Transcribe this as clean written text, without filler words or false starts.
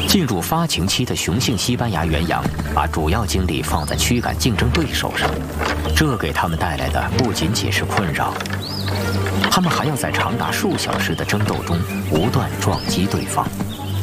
进入发情期的雄性西班牙原羊，把主要精力放在驱赶竞争对手上，这给他们带来的不仅仅是困扰，他们还要在长达数小时的争斗中不断撞击对方。